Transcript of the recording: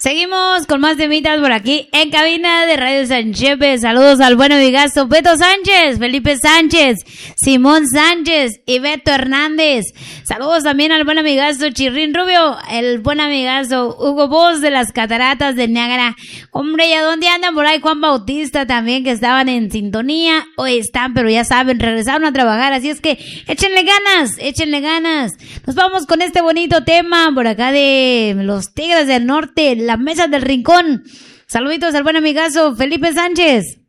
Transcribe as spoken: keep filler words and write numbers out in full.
Seguimos con más temitas por aquí en cabina de Radio San Chepe. Saludos al buen amigazo Beto Sánchez, Felipe Sánchez, Simón Sánchez y Beto Hernández. Saludos también al buen amigazo Chirrín Rubio, el buen amigazo Hugo Voz de las Cataratas de Niágara. Hombre, ¿y a dónde andan por ahí Juan Bautista también, que estaban en sintonía? O están, pero ya saben, regresaron a trabajar. Así es que échenle ganas, échenle ganas. Nos vamos con este bonito tema por acá de los Tigres del Norte, la Mesa del Rincón. Saluditos al buen amigazo Felipe Sánchez.